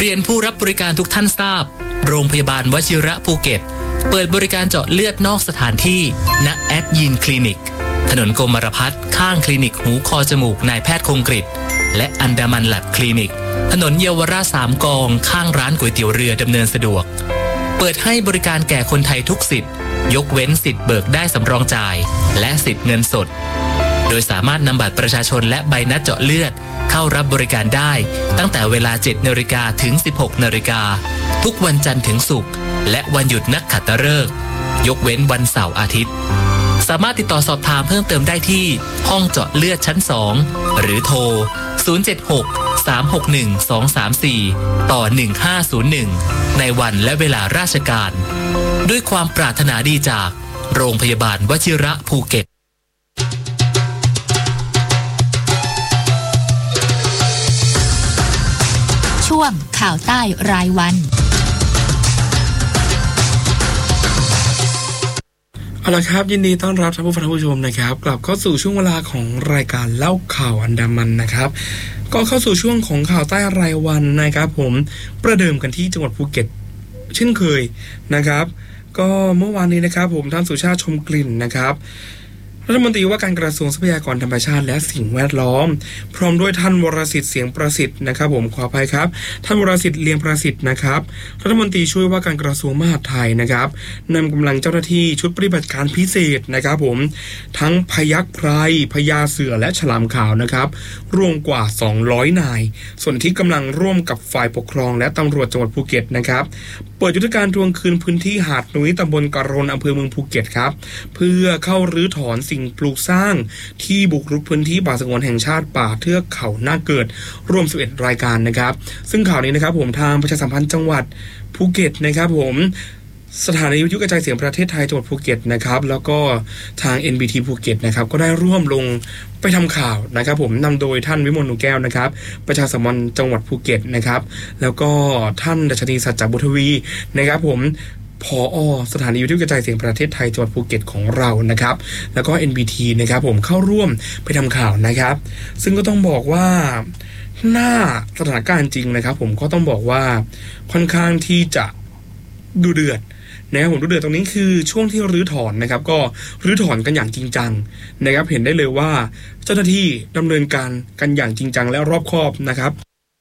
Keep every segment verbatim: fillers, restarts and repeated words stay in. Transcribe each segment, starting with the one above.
เรียนผู้รับบริการทุกท่านทราบโรงพยาบาลวชิระภูเก็ตเปิดบริการเจาะเลือดนอกสถานที่ณแอดยินคลินิกถนนกรมรพัฒน์ข้างคลินิกหูคอจมูกนายแพทย์คงกฤษและอันดามันแลบคลินิกถนนเยาวราชสามกองข้างร้านก๋วยเตี๋ยวเรือดำเนินสะดวกเปิดให้บริการแก่คนไทยทุกสิทธิ์ยกเว้นสิทธิ์เบิกได้สำรองจ่ายและสิทธิ์เงินสดโดยสามารถนำบัตรประชาชนและใบนัดเจาะเลือดเข้ารับบริการได้ตั้งแต่เวลา เจ็ดนาฬิกา ถึง สิบหกนาฬิกาทุกวันจันทร์ถึงศุกร์และวันหยุดนักขัตฤกษ์ยกเว้นวันเสาร์อาทิตย์สามารถติดต่อสอบถามเพิ่มเติมได้ที่ห้องเจาะเลือดชั้นสองหรือโทรศูนย์ เจ็ด หก สาม หก หนึ่ง สอง สาม สี่ต่อหนึ่งห้าศูนย์หนึ่งในวันและเวลาราชการด้วยความปรารถนาดีจากโรงพยาบาลวชิระภูเก็ตช่วงข่าวใต้รายวันเอาละครับยินดีต้อนรับท่านผู้ฟังผู้ชมนะครับกลับเข้าสู่ช่วงเวลาของรายการเล่าข่าวอันดามันนะครับก็เข้าสู่ช่วงของข่าวใต้รายวันนะครับผมประเดิมกันที่จังหวัดภูเก็ตเช่นเคยนะครับก็เมื่อวานนี้นะครับผมท่านสุชาติชมกลิ่นนะครับรัฐมนตรีว่าการกระทรวงทรัพยากรธรรมชาติและสิ่งแวดล้อมพร้อมด้วยท่านวรสิทธิ์เสียงประสิทธิ์นะครับผมขออภัยครับท่านวรสิทธิ์เลียงประสิทธิ์นะครับรัฐมนตรีช่วยว่าการกระทรวงมหาดไทยนะครับนำกำลังเจ้าหน้าที่ชุดปฏิบัติการพิเศษนะครับผมทั้งพยัคฆ์ไพรพญาเสือและฉลามขาวนะครับรวมกว่าสองร้อยนายส่วนที่กำลังร่วมกับฝ่ายปกครองและตำรวจจังหวัดภูเก็ตนะครับเปิดยุทธการทวงคืนพื้นที่หาดนุ้ยตำบลกะรนอำเภอเมืองภูเก็ตครับเพื่อเข้ารื้อถอนสิ่งปลูกสร้างที่บุกรุกพื้นที่ป่าสงวนแห่งชาติป่าเทือกเขาหน้าเกิดรวมสิบเอ็ดรายการนะครับซึ่งข่าวนี้นะครับผมทางประชาสัมพันธ์จังหวัดภูเก็ตนะครับผมสถานีวิทยุกระจายเสียงประเทศไทยจังหวัดภูเก็ตนะครับแล้วก็ทาง เอ็น บี ที ภูเก็ตนะครับก็ได้ร่วมลงไปทำข่าวนะครับผมนำโดยท่านวิมลหนูแก้วนะครับประชาสัมพันธ์จังหวัดภูเก็ตนะครับแล้วก็ท่านดัชนีสัจจบุทวีนะครับผมผอ.สถานีวิทยุกระจายเสียงประเทศไทยจังหวัดภูเก็ตของเรานะครับแล้วก็ เอ็น บี ที นะครับผมเข้าร่วมไปทำข่าวนะครับซึ่งก็ต้องบอกว่าหน้าสถานการณ์จริงนะครับผมก็ต้องบอกว่าค่อนข้างที่จะดูเดือดนะครับผมดูเดือดตรงนี้คือช่วงที่รื้อถอนนะครับก็รื้อถอนกันอย่างจริงจังนะครับเห็นได้เลยว่าเจ้าหน้าที่ดำเนินการกันอย่างจริงจังและรอบคอบนะครับ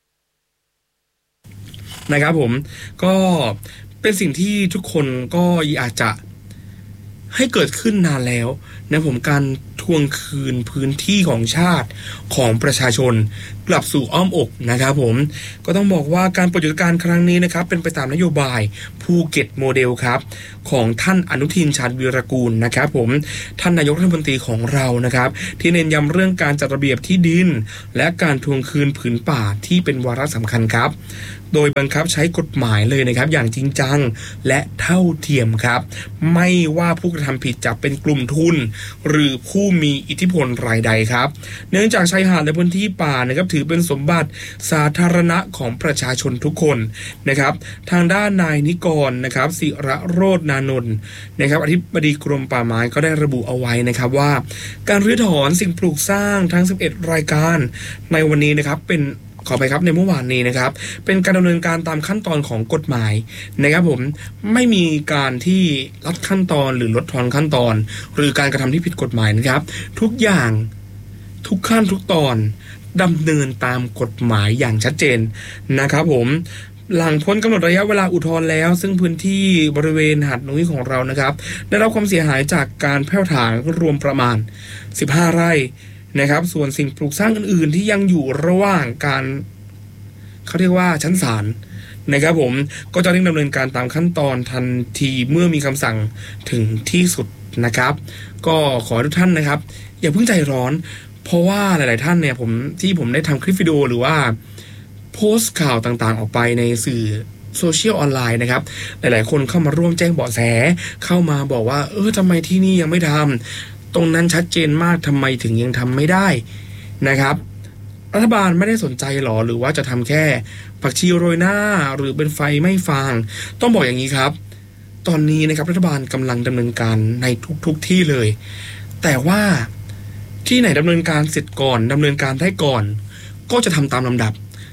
นะครับผมก็เป็นสิ่งที่ทุกคนก็อยากจะให้เกิดขึ้นนานแล้วนะผมการทวงคืนพื้นที่ของชาติของประชาชนกลับสู่อ้อมอกนะครับผมก็ต้องบอกว่าการปฏิบัติการครั้งนี้นะครับเป็นไปตามนโยบายภูเก็ตโมเดลครับของท่านอนุทินชาญวีรกูลนะครับผมท่านนายกรัฐมนตรีของเรานะครับที่เน้นย้ำเรื่องการจัดระเบียบที่ดินและการทวงคืนผืนป่าที่เป็นวาระสำคัญครับโดยบังคับใช้กฎหมายเลยนะครับอย่างจริงจังและเท่าเทียมครับไม่ว่าผู้กระทำผิดจะเป็นกลุ่มทุนหรือผู้มีอิทธิพลรายใดครับเนื่องจากชายหาดและพื้นที่ป่านะครับถือเป็นสมบัติสาธารณะของประชาชนทุกคนนะครับทางด้านนายนิกรนะครับศิระโรจนานนท์นะครับอธิบดีกรมป่าไม้ก็ได้ระบุเอาไว้นะครับว่าการรื้อถอนสิ่งปลูกสร้างทั้งสิบเอ็ดรายการในวันนี้นะครับเป็นขอไปครับในเมื่อวานนี้นะครับเป็นการดำเนินการตามขั้นตอนของกฎหมายนะครับผมไม่มีการที่ลัดขั้นตอนหรือลดทอนขั้นตอนหรือการกระทำที่ผิดกฎหมายนะครับทุกอย่างทุกขั้นทุกตอนดำเนินตามกฎหมายอย่างชัดเจนนะครับผมหลังพ้นกำหนดระยะเวลาอุทธรณ์แล้วซึ่งพื้นที่บริเวณหาดนุ้ยของเรานะครับได้รับความเสียหายจากการแผ่วถางรวมประมาณสิบห้าไร่นะครับส่วนสิ่งปลูกสร้างอื่นๆที่ยังอยู่ระหว่างการเขาเรียกว่าชั้นศาลนะครับผมก็จะเร่งดำเนินการตามขั้นตอนทันทีเมื่อมีคำสั่งถึงที่สุดนะครับก็ขอทุกท่านนะครับอย่าเพิ่งใจร้อนเพราะว่าหลายๆท่านเนี่ยผมที่ผมได้ทำคลิปวิดีโอหรือว่าโพสต์ข่าวต่างๆออกไปในสื่อโซเชียลออนไลน์นะครับหลายๆคนเข้ามาร่วมแจ้งเบาะแสเข้ามาบอกว่าเออทำไมที่นี่ยังไม่ทำตรงนั้นชัดเจนมากทำไมถึงยังทำไม่ได้นะครับรัฐบาลไม่ได้สนใจหรอหรือว่าจะทำแค่ผักชีโรยหน้าหรือเป็นไฟไม่ฟางต้องบอกอย่างนี้ครับตอนนี้นะครับรัฐบาลกำลังดำเนินการในทุกๆที่เลยแต่ว่าที่ไหนดำเนินการเสร็จก่อนดำเนินการได้ก่อนก็จะทำตามลำดับ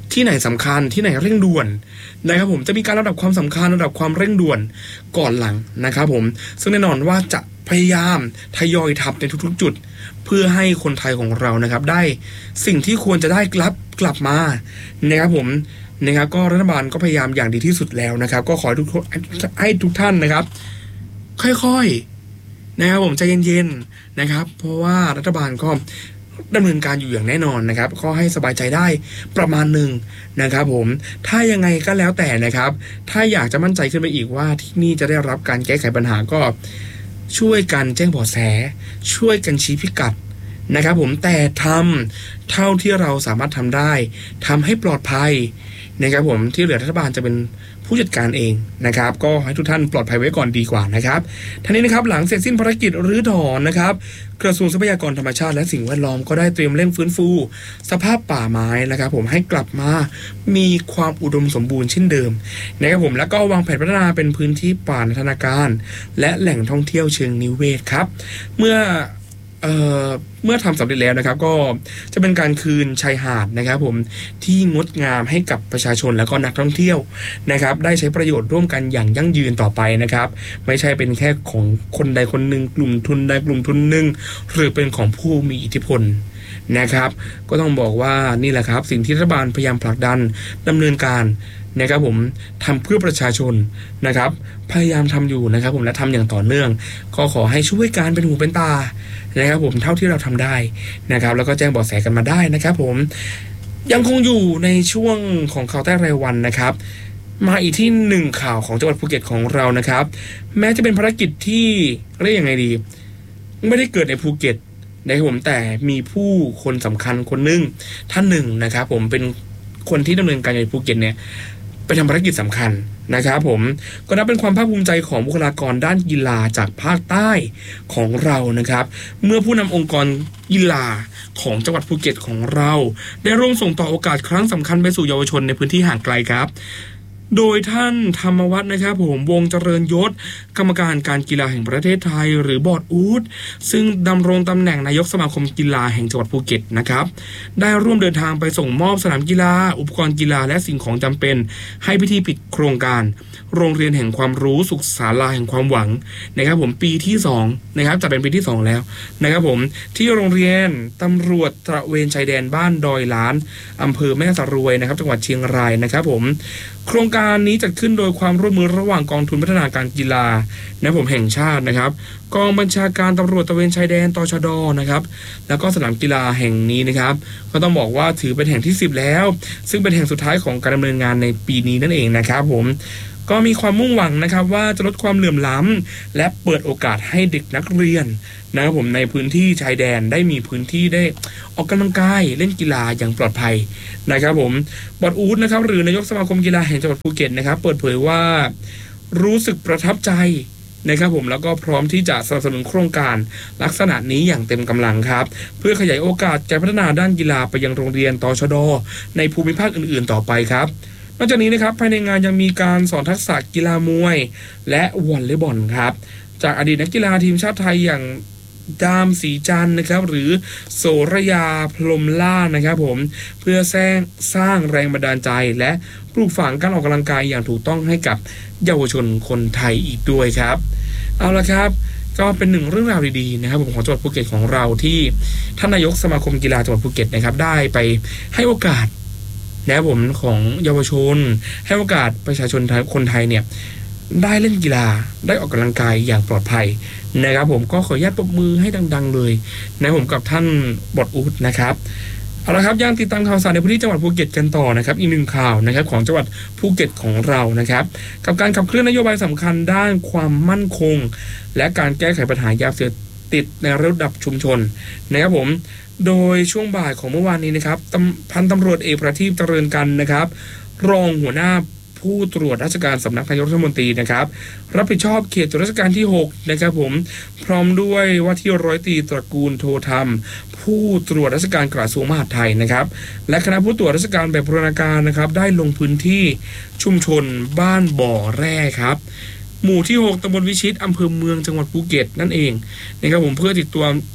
ที่ไหนสำคัญที่ไหนเร่งด่วนนะครับผมจะมีการระดับความสำคัญระดับความเร่งด่วนก่อนหลังนะครับผมซึ่งแน่นอนว่าจะพยายามทยอยทำในทุกๆจุดเพื่อให้คนไทยของเรานะครับได้สิ่งที่ควรจะได้กลับกลับมานะครับผมนะครับก็รัฐบาลก็พยายามอย่างดีที่สุดแล้วนะครับก็ขอให้ทุกให้ทุกท่านนะครับค่อยๆนะครับผมใจเย็นๆนะครับเพราะว่ารัฐบาลก็ดำเนินการอยู่อย่างแน่นอนนะครับก็ให้สบายใจได้ประมาณหนึ่งนะครับผมถ้ายังไงก็แล้วแต่นะครับถ้าอยากจะมั่นใจขึ้นไปอีกว่าที่นี่จะได้รับการแก้ไขปัญหาก็ช่วยกันแจ้งเบาะแสช่วยกันชี้พิกัดนะครับผมแต่ทำเท่าที่เราสามารถทำได้ทำให้ปลอดภัยนะครับผมที่เหลือรัฐบาลจะเป็นผู้จัดการเองนะครับก็ให้ทุกท่านปลอดภัยไว้ก่อนดีกว่านะครับท่านี้นะครับหลังเสร็จสิ้นภารกิจรื้อถอนนะครับกระทรวงทรัพยากรธรรมชาติและสิ่งแวดล้อมก็ได้เตรียมเร่งฟื้นฟูสภาพป่าไม้นะครับผมให้กลับมามีความอุดมสมบูรณ์เช่นเดิมนะครับผมแล้วก็วางแผนพัฒนาเป็นพื้นที่ป่านันทนาการและแหล่งท่องเที่ยวเชิงนิเวศครับเมื่อเอ่อเมื่อทำสำเร็จแล้วนะครับก็จะเป็นการคืนชายหาดนะครับผมที่งดงามให้กับประชาชนและก็นักท่องเที่ยวนะครับได้ใช้ประโยชน์ร่วมกันอย่างยั่งยืนต่อไปนะครับไม่ใช่เป็นแค่ของคนใดคนหนึ่งกลุ่มทุนใดกลุ่มทุนหนึ่งหรือเป็นของผู้มีอิทธิพลนะครับก็ต้องบอกว่านี่แหละครับสิ่งที่รัฐบาลพยายามผลักดันดำเนินการนะครับผมทำเพื่อประชาชนนะครับพยายามทำอยู่นะครับผมและทำอย่างต่อเนื่องก็ขอให้ช่วยการเป็นหูเป็นตานะครับผมเท่าที่เราทำได้นะครับแล้วก็แจ้งเบาะแสกันมาได้นะครับผมยังคงอยู่ในช่วงของข่าวใต้รายวันนะครับมาอีกที่หนึ่งข่าวของจังหวัดภูเก็ตของเรานะครับแม้จะเป็นภารกิจที่เรียกยังไงดีไม่ได้เกิดในภูเก็ตนะครับผมแต่มีผู้คนสำคัญคนหนึ่งท่านหนึ่งนะครับผมเป็นคนที่ดำเนินการในภูเก็ตเนี่ยไปทำภารกิจสำคัญนะครับผมก็นับเป็นความภาคภูมิใจของบุคลากรด้านกีฬาจากภาคใต้ของเรานะครับเมื่อผู้นำองค์กรกีฬาของจังหวัดภูเก็ตของเราได้ร่วมส่งต่อโอกาสครั้งสำคัญไปสู่เยาวชนในพื้นที่ห่างไกลครับโดยท่านธรรมวัฒน์นะครับผมวงเจริญยศกรรมการการกีฬาแห่งประเทศไทยหรือบอร์ดอูดซึ่งดำรงตำแหน่งนายกสมาคมกีฬาแห่งจังหวัดภูเก็ตนะครับได้ร่วมเดินทางไปส่งมอบสนามกีฬาอุปกรณ์กีฬาและสิ่งของจำเป็นให้พิธีปิดโครงการโรงเรียนแห่งความรู้สุขศาลาแห่งความหวังนะครับผมปีที่สองนะครับจะเป็นปีที่สองแล้วนะครับผมที่โรงเรียนตำรวจตระเวนชายแดนบ้านดอยล้านอำเภอแม่สะรวยนะครับจังหวัดเชียงรายนะครับผมโครงการนี้จัดขึ้นโดยความร่วมมือระหว่างกองทุนพัฒนาการกีฬานะผมแห่งชาตินะครับกองบัญชาการตำรวจตระเวนชายแดนตชดนะครับแล้วก็สนามกีฬาแห่งนี้นะครับก็ต้องบอกว่าถือเป็นแห่งที่สิบแล้วซึ่งเป็นแห่งสุดท้ายของการดำเนินงานในปีนี้นั่นเองนะครับผมก็มีความมุ่งหวังนะครับว่าจะลดความเหลื่อมล้ำและเปิดโอกาสให้เด็กนักเรียนนะครับผมในพื้นที่ชายแดนได้มีพื้นที่ได้ออกกำลังกายเล่นกีฬาอย่างปลอดภัยนะครับผมบอร์ดอูดนะครับหรือนายกสมาคมกีฬาแห่งจังหวัดภูเก็ตนะครับเปิดเผยว่ารู้สึกประทับใจนะครับผมแล้วก็พร้อมที่จะสนับสนุนโครงการลักษณะนี้อย่างเต็มกำลังครับเพื่อขยายโอกาสการพัฒนาด้านกีฬาไปยังโรงเรียนตชดในภูมิภาคอื่นๆต่อไปครับนอกจากนี้นะครับภายในงานยังมีการสอนทักษะกีฬามวยและวอลเลย์บอลครับจากอดีตนักกีฬาทีมชาติไทยอย่างดามสีจันนะครับหรือโสระยาพรหมล่านะครับผมเพื่อสร้างสร้างแรงบันดาลใจและปลูกฝังการออกกำลังกายอย่างถูกต้องให้กับเยาวชนคนไทยอีกด้วยครับเอาละครับก็เป็นหนึ่งเรื่องราวดีๆนะครับผมของจังหวัดภูเก็ตของเราที่ท่านนายกสมาคมกีฬาจังหวัดภูเก็ตนะครับได้ไปให้โอกาสนะครับผมของเยาวชนให้โอกาสประชาชนคนไทยเนี่ยได้เล่นกีฬาได้ออกกำลังกายอย่างปลอดภัยนะครับผมก็ขออนุญาตปรบมือให้ดังๆเลยนะผมกับท่านบอร์ดอูดนะครับเอาละครับยังติดตามข่าวสารในพื้นที่จังหวัดภูเก็ตกันต่อนะครับอีกหนึ่งข่าวนะครับของจังหวัดภูเก็ตของเรานะครับกับการขับเคลื่อนนโยบายสำคัญด้านความมั่นคงและการแก้ไขปัญหายาเสพติดในระดับชุมชนนะครับผมโดยช่วงบ่ายของเมื่อวานนี้นะครับพันตำรวจเอกประทีปเจริญกันนะครับรองหัวหน้าผู้ตรวจราชการสำนักนายกรัฐมนตรีนะครับรับผิดชอบเขตตรวจราชการที่หกนะครับผมพร้อมด้วยว่าที่ร้อยตรีตระกูลโทธรรมผู้ตรวจราชการกระทรวงมหาดไทยนะครับและคณะผู้ตรวจราชการแบบบูรณาการนะครับได้ลงพื้นที่ชุมชนบ้านบ่อแร่ครับหมู่ที่หกตำบลวิชิตอำเภอเมืองจังหวัดภูเก็ตนั่นเองนะครับผมเพื่อติดตัวติด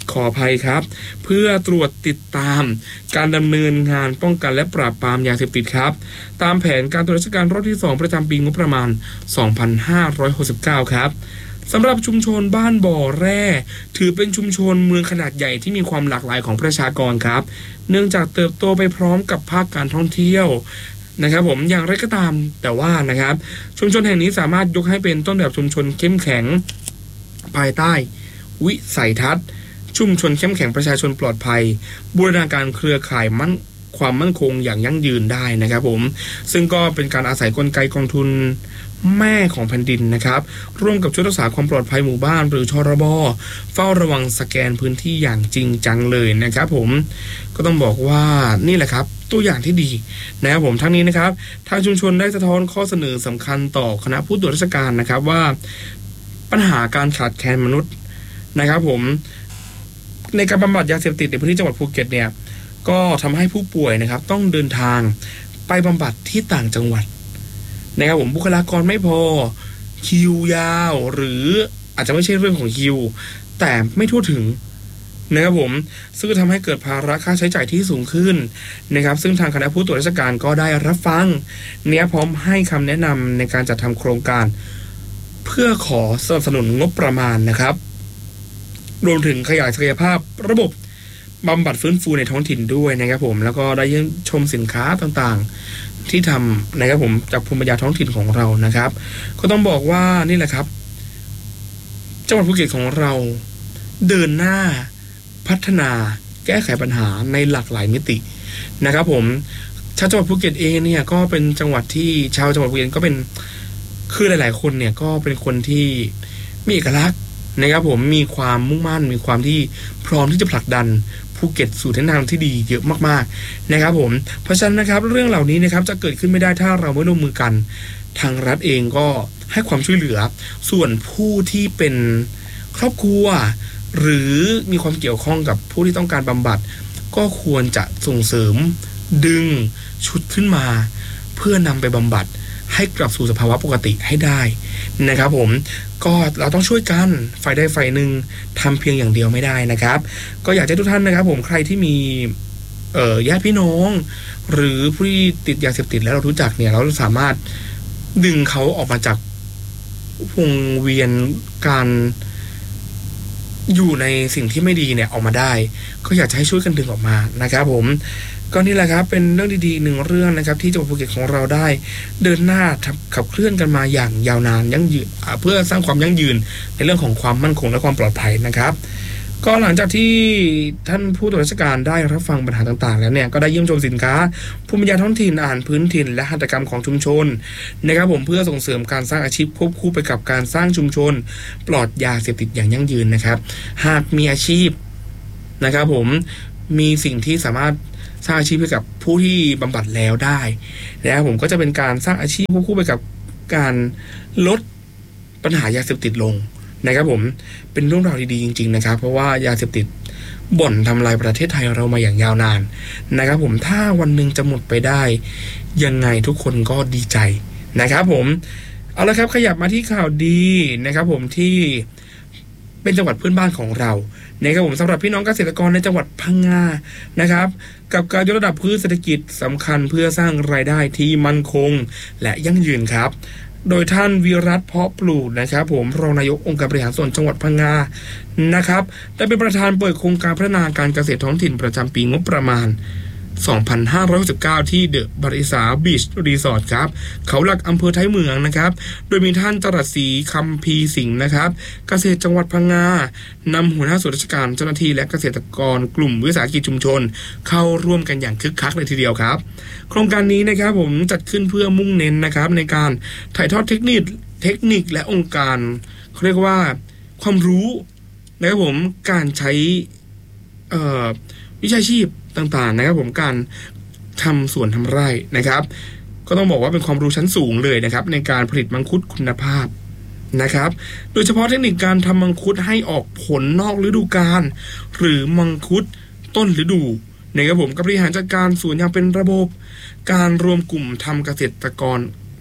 ขออภัยครับเพื่อตรวจติดตามการดำเนินงานป้องกันและปราบปรามยาเสพติดครับตามแผนการตรวจราชการรอบที่สองประจำปีงบประมาณสองพันห้าร้อยหกสิบเก้าครับสำหรับชุมชนบ้านบ่อแร่ถือเป็นชุมชนเมืองขนาดใหญ่ที่มีความหลากหลายของประชากรครับเนื่องจากเติบโตไปพร้อมกับภาคการท่องเที่ยวนะครับผมอย่างไรก็ตามแต่ว่านะครับชุมชนแห่งนี้สามารถยกให้เป็นต้นแบบชุมชนเข้มแข็งภายใต้วิสัยทัศน์ชุมชนเข้มแข็งประชาชนปลอดภัยบูรณาการเครือข่ายมั่นความมั่นคงอย่างยั่งยืนได้นะครับผมซึ่งก็เป็นการอาศัยกลไกกองทุนแม่ของแผ่นดินนะครับร่วมกับชุดรักษาความปลอดภัยหมู่บ้านหรือชรบเฝ้าระวังสแกนพื้นที่อย่างจริงจังเลยนะครับผมก็ต้องบอกว่านี่แหละครับตัวอย่างที่ดีนะครับผมทั้งนี้นะครับทางชุมชนได้สะท้อนข้อเสนอสำคัญต่อคณะผู้ตรวจราชการนะครับว่าปัญหาการขาดแคลนมนุษย์นะครับผมในการบำบัดยาเสพติดในพื้นที่จังหวัดภูเก็ตเนี่ยก็ทำให้ผู้ป่วยนะครับต้องเดินทางไปบำบัดที่ต่างจังหวัดนะครับผมบุคลากรไม่พอคิวยาวหรืออาจจะไม่ใช่เรื่องของคิวแต่ไม่ทั่วถึงนะครับผมซึ่งทำให้เกิดภาระค่าใช้จ่ายที่สูงขึ้นนะครับซึ่งทางคณะผู้ตรวจราชการก็ได้รับฟังเนี่ยพร้อมให้คำแนะนำในการจัดทำโครงการเพื่อขอสนับสนุนงบประมาณนะครับรวมถึงขยายศักยภาพระบบบำบัดฟื้นฟูในท้องถิ่นด้วยนะครับผมแล้วก็ได้เยี่ยมชมสินค้าต่างๆที่ทำนะครับผมจากภูมิปัญญาท้องถิ่นของเรานะครับก็ต้องบอกว่านี่แหละครับจังหวัดภูเก็ตของเราเดินหน้าพัฒนาแก้ไขปัญหาในหลากหลายมิตินะครับผมชาวจังหวัดภูเก็ตเองเนี่ยก็เป็นจังหวัดที่ชาวจังหวัดภูเก็ตก็เป็นคือหลายๆคนเนี่ยก็เป็นคนที่มีเอกลักษณ์นะครับผมมีความมุ่งมั่นมีความที่พร้อมที่จะผลักดันภูเก็ตสู่เส้นทางที่ดีเยอะมากๆนะครับผมเพราะฉะนั้นนะครับเรื่องเหล่านี้นะครับจะเกิดขึ้นไม่ได้ถ้าเราไม่ร่วมมือกันทางรัฐเองก็ให้ความช่วยเหลือส่วนผู้ที่เป็นครอบครัวหรือมีความเกี่ยวข้องกับผู้ที่ต้องการบำบัดก็ควรจะส่งเสริมดึงชุดขึ้นมาเพื่อนำไปบำบัดให้กลับสู่สภาวะปกติให้ได้นะครับผมก็เราต้องช่วยกันฝ่ายใดฝ่ายหนึ่งทำเพียงอย่างเดียวไม่ได้นะครับก็อยากให้ทุกท่านนะครับผมใครที่มีเอ่อญาติพี่น้องหรือผู้ที่ติดยาเสพติดแล้วเรารู้จักเนี่ยเราสามารถดึงเขาออกมาจากวงเวียนการอยู่ในสิ่งที่ไม่ดีเนี่ยออกมาได้ก็อยากจะให้ช่วยกันดึงออกมานะครับผมก็นี่แหละครับเป็นเรื่องดีๆหนึ่งเรื่องนะครับที่จังหวัดภูเก็ตของเราได้เดินหน้าขับเคลื่อนกันมาอย่างยาวนานยั่งยืนเพื่อสร้างความยั่งยืนในเรื่องของความมั่นคงและความปลอดภัยนะครับก็หลังจากที่ท่านผู้ตรวจราชการได้รับฟังปัญหาต่างๆแล้วเนี่ยก็ได้เยี่ยมชมสินค้าภูมิปัญญาท้องถิ่นอาหารพื้นถิ่นและหัตถกรรมของชุมชนนะครับผมเพื่อส่งเสริมการสร้างอาชีพควบคู่ไปกับการสร้างชุมชนปลอดยาเสพติดอย่างยั่งยืนนะครับหากมีอาชีพนะครับผมมีสิ่งที่สามารถสร้างอาชีพให้กับผู้ที่บำบัดแล้วได้นะครับผมก็จะเป็นการสร้างอาชีพควบคู่ไปกับการลดปัญหายาเสพติดลงนะครับผมเป็นเรื่องราวดีๆจริงๆนะครับเพราะว่ายาเสพติดบ่อนทำลายประเทศไทยเรามาอย่างยาวนานนะครับผมถ้าวันหนึ่งจะหมดไปได้ยังไงทุกคนก็ดีใจนะครับผมเอาละครับขยับมาที่ข่าวดีนะครับผมที่เป็นจังหวัดเพื่อนบ้านของเรานะครับผมสำหรับพี่น้องเกษตรกรในจังหวัดพังงานะครับกับการยกระดับพืชเศรษฐกิจสำคัญเพื่อสร้างรายได้ที่มั่นคงและยั่งยืนครับโดยท่านวิรัตเพาะปลูกนะครับผมรองนายกองค์การบริหารส่วนจังหวัดพังงานะครับได้เป็นประธานเปิดโครงการพัฒนาการเกษตรท้องถิ่นประจำปีงบประมาณสองพันห้าร้อยหกสิบเก้าที่เดอะบริษาบีชรีสอร์ทครับเขาหลักอำเภอท้ายเมืองนะครับโดยมีท่านจรัสศรีคำพีสิงห์นะครับเกษตรจังหวัดพังงานำหัวหน้าส่วนราชการเจ้าหน้าที่และเกษตรกรกลุ่มวิสาหกิจชุมชนเข้าร่วมกันอย่างคึกคักเลยทีเดียวครับโครงการนี้นะครับผมจัดขึ้นเพื่อมุ่งเน้นนะครับในการถ่ายทอดเทคนิคเทคนิคและองค์การเขาเรียกว่าความรู้นะครับผมการใช้เอ่อวิชาชีพต่างๆนะครับผมการทำสวนทำไร่นะครับก็ต้องบอกว่าเป็นความรู้ชั้นสูงเลยนะครับในการผลิตมังคุดคุณภาพนะครับโดยเฉพาะเทคนิคการทำมังคุดให้ออกผลนอกฤดูกาลหรือมังคุดต้นฤดูนะครับผมกับบริหารจัดการสวนอย่างเป็นระบบการรวมกลุ่มทำเกษตรกร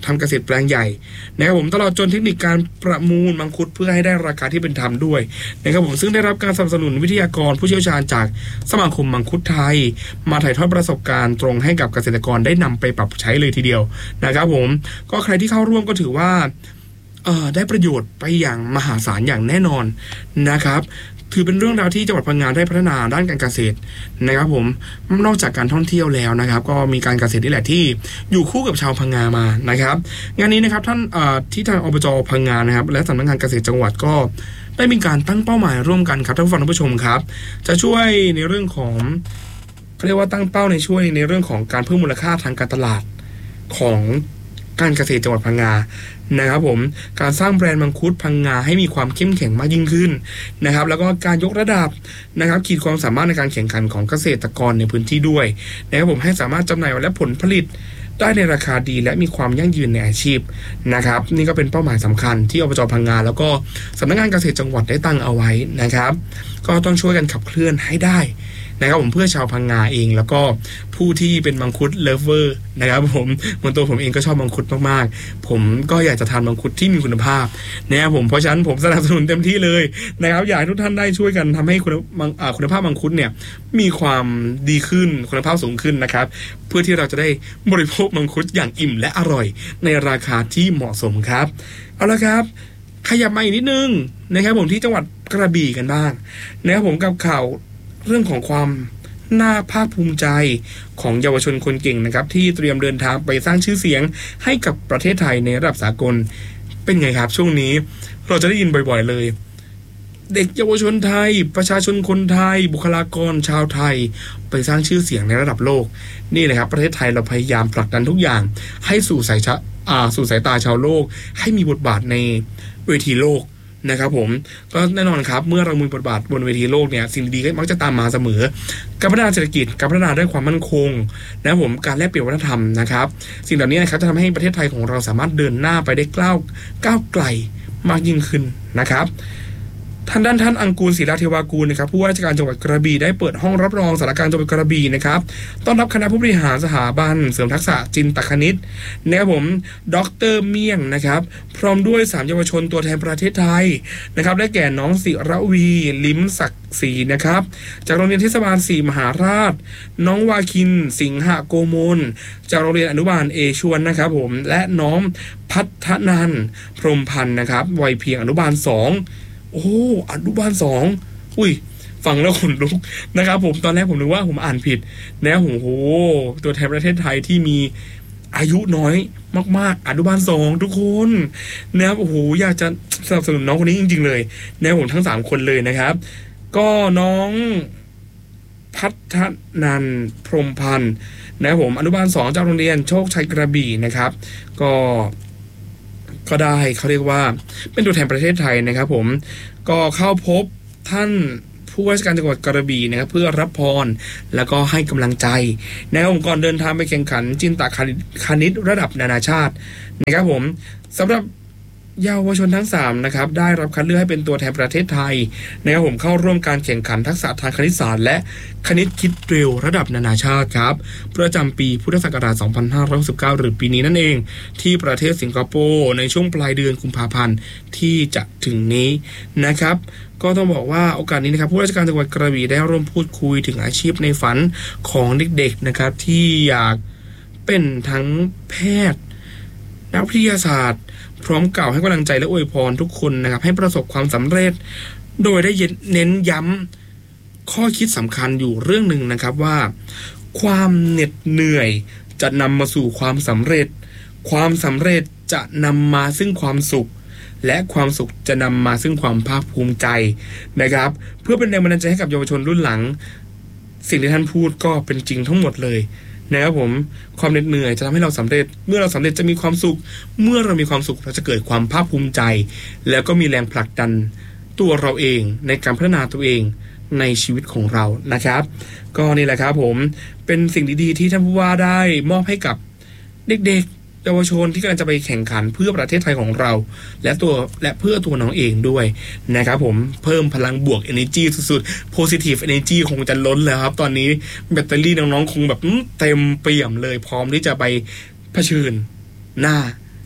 ทำเกษตรแปลงใหญ่นะครับผมตลอดจนเทคนิคการประมูลมังคุดเพื่อให้ได้ราคาที่เป็นธรรมด้วยนะครับผมซึ่งได้รับการสนับสนุนวิทยากรผู้เชี่ยวชาญจากสมาคมมังคุดไทยมาถ่ายทอดประสบการณ์ตรงให้กับเกษตรกรได้นำไปปรับใช้เลยทีเดียวนะครับผมก็ใครที่เข้าร่วมก็ถือว่าเอ่อได้ประโยชน์ไปอย่างมหาศาลอย่างแน่นอนนะครับถือเป็นเรื่องราวที่จังหวัดพังงาได้พัฒนาด้านการเกษตรนะครับผมนอกจากการท่องเที่ยวแล้วนะครับก็มีการเกษตรนี่แหละที่อยู่คู่กับชาวพังงามานะครับงานนี้นะครับท่านที่ทางอบจพังงานะครับและสำนักงานเกษตรจังหวัดก็ได้มีการตั้งเป้าหมายร่วมกันครับท่านผู้ฟังท่านผู้ชมครับจะช่วยในเรื่องของเขาเรียกว่าตั้งเป้าในช่วยในเรื่องของการเพิ่มมูลค่าทางการตลาดของการเกษตรจังหวัดพังงานะครับผมการสร้างแบรนด์มังคุดพังงาให้มีความเข้มแข็งมากยิ่งขึ้นนะครับแล้วก็การยกระดับนะครับขีดความสามารถในการแข่งขันของเกษตรกรในพื้นที่ด้วยนะครับผมให้สามารถจำหน่ายและผลผลิตได้ในราคาดีและมีความยั่งยืนในอาชีพนะครับนี่ก็เป็นเป้าหมายสำคัญที่อบจพังงาแล้วก็สำนักงานเกษตรจังหวัดได้ตั้งเอาไว้นะครับก็ต้องช่วยกันขับเคลื่อนให้ได้นะครับผมเพื่อชาวพังงาเองแล้วก็ผู้ที่เป็นมังคุดเลิฟเวอร์นะครับผมเหมือนตัวผมเองก็ชอบมังคุดมากๆผมก็อยากจะทานมังคุดที่มีคุณภาพนะครับผมเพราะฉะนั้นผมสนับสนุนเต็มที่เลยนะครับอยากให้ทุกท่านได้ช่วยกันทำให้คุณคุณภาพมังคุดเนี่ยมีความดีขึ้นคุณภาพสูงขึ้นนะครับเพื่อที่เราจะได้บริโภคมังคุดอย่างอิ่มและอร่อยในราคาที่เหมาะสมครับเอาละครับขยับมาอีกนิดนึงนะครับผมที่จังหวัดกระบี่กันบ้างนะครับผมกับข่าวเรื่องของความน่าภาคภูมิใจของเยาวชนคนเก่งนะครับที่เตรียมเดินทางไปสร้างชื่อเสียงให้กับประเทศไทยในระดับสากลเป็นไงครับช่วงนี้เราจะได้ยินบ่อยๆเลยเด็กเยาวชนไทยประชาชนคนไทยบุคลากรชาวไทยไปสร้างชื่อเสียงในระดับโลกนี่เลยครับประเทศไทยเราพยายามผลักดันทุกอย่างให้สู่สายชะอ่าสู่สายตาชาวโลกให้มีบทบาทในเวทีโลกนะครับผมก็แน่นอนครับเมื่อเรามีบทบาทบนเวทีโลกเนี่ยสิ่งดีๆก็มักจะตามมาเสมอการพัฒนาเศรษฐกิจการพัฒนาด้วยความมั่นคงนะครับผมการแลกเปลี่ยนวัฒนธรรมนะครับสิ่งเหล่านี้นะครับจะทำให้ประเทศไทยของเราสามารถเดินหน้าไปได้ก้าวก้าวไกลมากยิ่งขึ้นนะครับท่านด้านท่านอังกูลศิลาเทวากูลนะครับผู้ว่าราชการจังหวัดกระบี่ได้เปิดห้องรับรองสถานการณ์จังหวัดกระบี่นะครับต้อนรับคณะผู้บริหารสถาบันเสริมทักษะจินตคณิตนะครับผมดร.เมี่ยงนะครับพร้อมด้วยสามเยาวชนตัวแทนประเทศไทยนะครับได้แก่น้องศิระวีลิ้มศักดิ์ศรีนะครับจากโรงเรียนเทศบาลสี่มหาราชน้องวาคินสิงหะโกมลจากโรงเรียนอนุบาลเอชวนนะครับผมและน้องพัฒนันพรหมพันธ์นะครับวัยเพียงอนุบาลสองโอ้อนุบาลสองอุ้ยฟังแล้วขนลุกนะครับผมตอนแรกผมนึกว่าผมอ่านผิดนะโอ้โหตัวแทนประเทศไทยที่มีอายุน้อยมากๆอนุบาลสองทุกคนนะครับโอ้โหอยากจะสนับสนุนน้องคนนี้จริงๆเลยนะผมทั้งสามคนเลยนะครับก็น้องพัฒนันพรหมพันธ์นะครับผมอนุบาลสองจากโรงเรียนโชคชัยกระบี่นะครับก็ก็ได้เขาเรียกว่าเป็นตัวแทนประเทศไทยนะครับผมก็เข้าพบท่านผู้ว่าราชการจังหวัดกระบี่นะครับเพื่อรับพรแล้วก็ให้กำลังใจในองค์กรเดินทางไปแข่งขันจินตคณิตระดับนานาชาตินะครับผมสำหรับเยาวชนทั้งสามนะครับได้รับคัดเลือกให้เป็นตัวแทนประเทศไทยนะครับผมเข้าร่วมการแข่งขันทักษะทางคณิตศาสตร์และคณิตคิดเร็วระดับนานาชาติครับประจำปีพุทธศักราชสองพันห้าร้อยหกสิบเก้าหรือปีนี้นั่นเองที่ประเทศสิงคโปร์ในช่วงปลายเดือนกุมภาพันธ์ที่จะถึงนี้นะครับก็ต้องบอกว่าโอกาสนี้นะครับผู้ว่าราชการจังหวัดกระบี่ได้ร่วมพูดคุยถึงอาชีพในฝันของเด็กๆนะครับที่อยากเป็นทั้งแพทย์นักวิทยาศาสตร์พร้อมกล่าวให้กำลังใจและอวยพรทุกคนนะครับให้ประสบความสำเร็จโดยได้เน้นย้ำข้อคิดสำคัญอยู่เรื่องหนึ่งนะครับว่าความเหน็ดเหนื่อยจะนำมาสู่ความสำเร็จความสำเร็จจะนำมาซึ่งความสุขและความสุขจะนำมาซึ่งความภาคภูมิใจนะครับเพื่อเป็นแรงบันดาลใจให้กับเยาวชนรุ่นหลังสิ่งที่ท่านพูดก็เป็นจริงทั้งหมดเลยนะครับผมความเหน็ดเหนื่อยจะทำให้เราสำเร็จเมื่อเราสำเร็จจะมีความสุขเมื่อเรามีความสุขเราจะเกิดความภาคภูมิใจแล้วก็มีแรงผลักดันตัวเราเองในการพัฒนาตัวเองในชีวิตของเรานะครับก็นี่แหละครับผมเป็นสิ่งดีๆที่ท่านผู้ว่าได้มอบให้กับเด็กๆเยาวชนที่กำลังจะไปแข่งขันเพื่อประเทศไทยของเราและตัวและเพื่อตัวน้องเองด้วยนะครับผมเพิ่มพลังบวก energy สุดๆ positive energy คงจะล้นแล้วครับตอนนี้แบตเตอรี่น้องๆคงแบบเต็มเปี่ยมเลยพร้อมที่จะไปเผชิญหน้า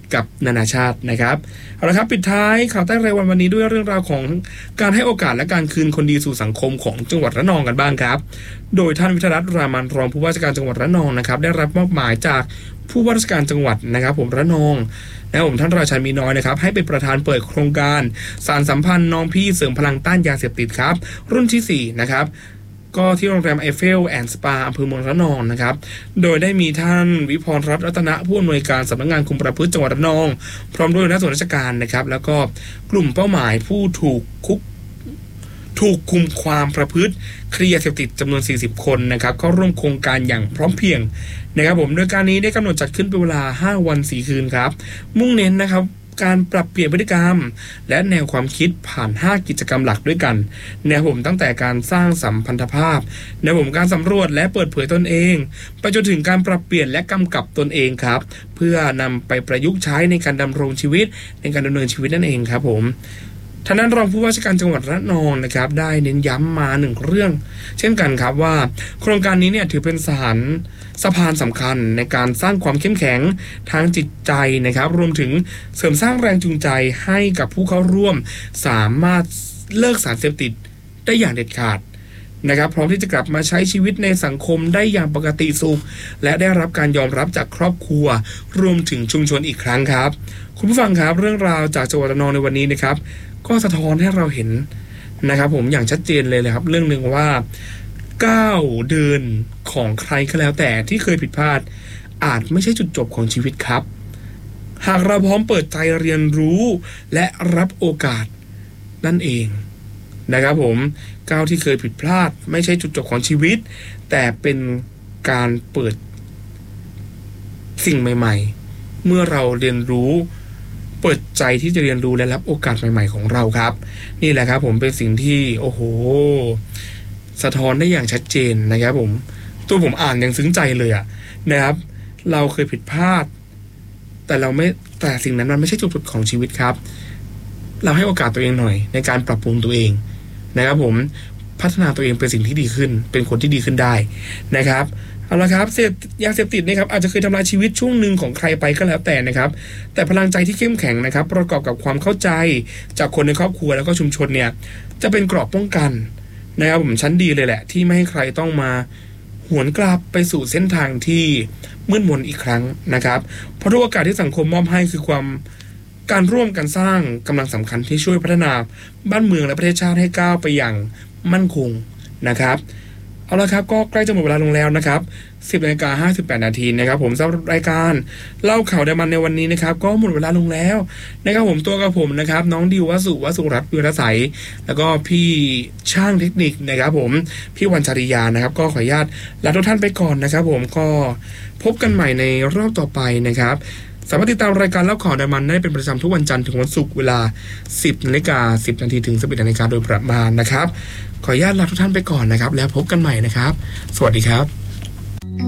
กับนานาชาตินะครับเอาละครับปิดท้ายข่าวใต้รายวันวันนี้ด้วยเรื่องราวของการให้โอกาสและการคืนคนดีสู่สังคมของจังหวัดระนองกันบ้างครับโดยท่านวิทยารัตน์รามันรองผู้ว่าราชการจังหวัดระนองนะครับได้รับมอบหมายจากผู้ว่าราชการจังหวัดนะครับผมระนองและผมท่านราชันมีน้อยนะครับให้เป็นประธานเปิดโครงการสานสัมพันธ์น้องพี่เสริมพลังต้านยาเสพติดครับรุ่นที่สี่นะครับก็ที่โรงแรมไอเฟลแอนด์สปาอำเภอเมืองระนองนะครับโดยได้มีท่านวิพรรัตน์รัตนะผู้อำนวยการสำนักงานคุมประพฤติจังหวัดระนองพร้อมด้วยหัวหน้าส่วนราชการนะครับแล้วก็กลุ่มเป้าหมายผู้ถูกคุกถูกคุมความประพฤติคดียาเสพติดจำนวนสี่สิบคนนะครับเข้าร่วมโครงการอย่างพร้อมเพรียงนะครับผมโดยการนี้ได้กำหนดจัดขึ้นเป็นเวลาห้าวันสี่คืนครับมุ่งเน้นนะครับการปรับเปลี่ยนพฤติกรรมและแนวความคิดผ่านห้ากิจกรรมหลักด้วยกันนะครับผมตั้งแต่การสร้างสัมพันธภาพนะครับผมการสำรวจและเปิดเผยตนเองไปจนถึงการปรับเปลี่ยนและกำกับตนเองครับเพื่อนำไปประยุกต์ใช้ในการดำรงชีวิตในการดำเนินชีวิตนั่นเองครับผมท่านนั้นรองผู้ว่าราชการจังหวัดระนองนะครับได้เน้นย้ำมาหนึ่งเรื่องเช่นกันครับว่าโครงการนี้เนี่ยถือเป็นสถานสะพานสำคัญในการสร้างความเข้มแข็งทางจิตใจนะครับรวมถึงเสริมสร้างแรงจูงใจให้กับผู้เข้าร่วมสามารถเลิกสารเสพติดได้อย่างเด็ดขาดนะครับพร้อมที่จะกลับมาใช้ชีวิตในสังคมได้อย่างปกติสุขและได้รับการยอมรับจากครอบครัวรวมถึงชุมชนอีกครั้งครับคุณผู้ฟังครับเรื่องราวจากจังหวัดระนองในวันนี้นะครับก็สะท้อนให้เราเห็นนะครับผมอย่างชัดเจนเลยเลยครับเรื่องหนึ่งว่าก้าวเดินของใครก็แล้วแต่ที่เคยผิดพลาดอาจไม่ใช่จุดจบของชีวิตครับหากเราพร้อมเปิดใจเรียนรู้และรับโอกาสนั่นเองนะครับผมก้าวที่เคยผิดพลาดไม่ใช่จุดจบของชีวิตแต่เป็นการเปิดสิ่งใหม่ๆเมื่อเราเรียนรู้เปิดใจที่จะเรียนรู้และรับโอกาสใหม่ๆของเราครับนี่แหละครับผมเป็นสิ่งที่โอ้โหสะท้อนได้อย่างชัดเจนนะครับผมตัวผมอ่านยังซึ้งใจเลยอะนะครับเราเคยผิดพลาดแต่เราไม่แต่สิ่งนั้นมันไม่ใช่จุดจบของชีวิตครับเราให้โอกาสตัวเองหน่อยในการปรับปรุงตัวเองนะครับผมพัฒนาตัวเองเป็นสิ่งที่ดีขึ้นเป็นคนที่ดีขึ้นได้นะครับเอาละครับเสพยาเสพติดนะครับอาจจะเคยทำลายชีวิตช่วงหนึ่งของใครไปก็แล้วแต่นะครับแต่พลังใจที่เข้มแข็งนะครับประกอบกับความเข้าใจจากคนในครอบครัวแล้วก็ชุมชนเนี่ยจะเป็นเกราะป้องกันนะครับผมชั้นดีเลยแหละที่ไม่ให้ใครต้องมาหวนกลับไปสู่เส้นทางที่มืดมนอีกครั้งนะครับเพราะทุกโอกาสที่สังคมมอบให้คือความการร่วมกันสร้างกำลังสำคัญที่ช่วยพัฒนาบ้านเมืองและประเทศชาติให้ก้าวไปอย่างมั่นคงนะครับเอาละครับก็ใกล้จะหมดเวลาลงแล้วนะครับ สิบนาฬิกาห้าสิบแปดนาทีนะครับผมสำหรับรายการเล่าข่าวไดมันในวันนี้นะครับก็หมดเวลาลงแล้วนะครับผมตัวกับผมนะครับน้องดิววสุวสุรัตน์วิรสัยแล้วก็พี่ช่างเทคนิคนะครับผมพี่วันชริยานะครับก็ขออนุญาตลาทุกท่านไปก่อนนะครับผมก็พบกันใหม่ในรอบต่อไปนะครับสามารถติดตามรายการเล่าข่าวไดมันได้เป็นประจำทุกวันจันทร์ถึงวันศุกร์เวลา สิบนาฬิกาสิบนาทีถึง สิบเอ็ดนาฬิกาโดยประมาณนะครับขออนุญาตลาทุกท่านไปก่อนนะครับแล้วพบกันใหม่นะครับสวัสดีครับ